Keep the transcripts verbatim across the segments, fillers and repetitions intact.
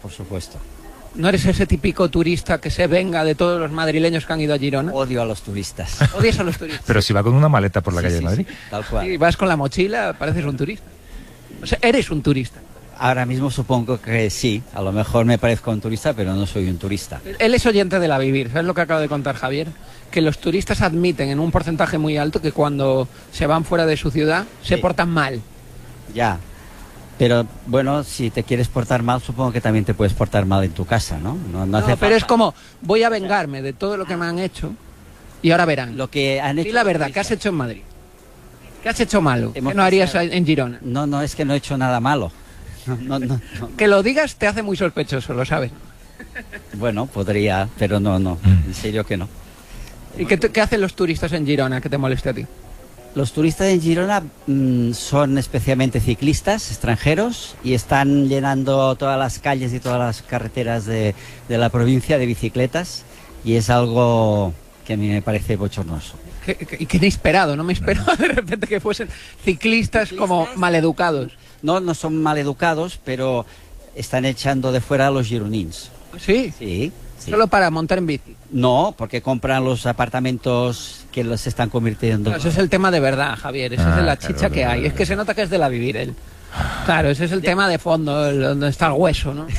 por supuesto. ¿No eres ese típico turista que se venga de todos los madrileños que han ido a Girona? Odio a los turistas. Odias a los turistas. Pero si va con una maleta por la Sí, calle sí, de Madrid. sí, tal cual. Y vas con la mochila, pareces un turista. O sea, eres un turista. Ahora mismo supongo que sí, a lo mejor me parezco un turista, pero no soy un turista. Él es oyente de La Vivir, ¿sabes lo que acaba de contar Javier? Que los turistas admiten en un porcentaje muy alto que cuando se van fuera de su ciudad se Sí. portan mal. Ya, pero bueno, si te quieres portar mal, supongo que también te puedes portar mal en tu casa, ¿no? No, no No, hace pero falta. es como, voy a vengarme de todo lo que me han hecho y ahora verán. Lo que han hecho. Di la los verdad, ¿qué has turistas. hecho en Madrid? ¿Qué has hecho malo? Hemos ¿Qué no harías pasado- en Girona? No, no, es que no he hecho nada malo. No, no, no, no. Que lo digas te hace muy sospechoso, lo sabes. Bueno, podría, pero no, no, en serio que no. ¿Y qué, te- qué hacen los turistas en Girona que te moleste a ti? Los turistas en Girona mm, son especialmente ciclistas extranjeros y están llenando todas las calles y todas las carreteras de, de la provincia de bicicletas y es algo que a mí me parece bochornoso. ¿Qué, qué, y qué inesperado, no me esperaba de repente que fuesen ciclistas como maleducados. No, no son maleducados, pero están echando de fuera a los gironins. Sí, Sí, sí. solo para montar en bici. No, porque compran los apartamentos que los están convirtiendo. No, ese es el tema de verdad, Javier, esa Ah, es la claro, chicha que claro, hay. claro. Es que se nota que es de La Vivir él. Claro, ese es el tema de fondo, el- donde está el hueso, ¿no?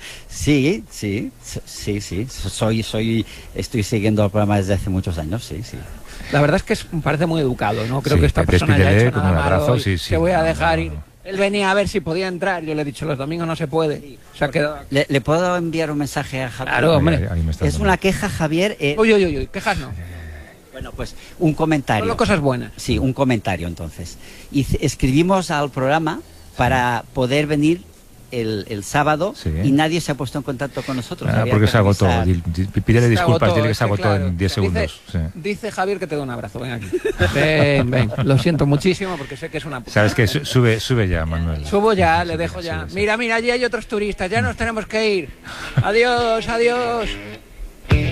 Sí, sí, sí, sí. Soy, soy, estoy siguiendo el programa desde hace muchos años, sí, sí. La verdad es que es, parece muy educado, ¿no? Creo Sí, que esta persona ya ha despídele hecho con nada un abrazo, malo y sí, sí. te voy a No, dejar no, ir. no. Él venía a ver si podía entrar, yo le he dicho, los domingos no se puede. Se ha quedado aquí. ¿Le, le puedo enviar un mensaje a Javier? Claro, hombre. Ahí- ahí me está Es dando. una queja, Javier. eh, Uy, uy, uy, uy, quejas no. bueno, pues un comentario. Solo cosas buenas. Sí, un comentario entonces. Y c- escribimos al programa para poder venir el, el sábado Sí. y nadie se ha puesto en contacto con nosotros. Ah, Había porque que se agotó. avisar. Dil- di- Pídele Se disculpas, agotó, dile que es se agotó claro, en diez dice- segundos. Sí. Dice Javier que te da un abrazo, ven aquí. Ven, ven, lo siento muchísimo porque sé que es una puta. ¿Sabes qué? Su- Sube, sube ya, Manuel. Subo ya, Sí, le sí, dejo sí, ya. sí. Mira, mira, allí hay otros turistas, ya nos tenemos que ir. Adiós, adiós.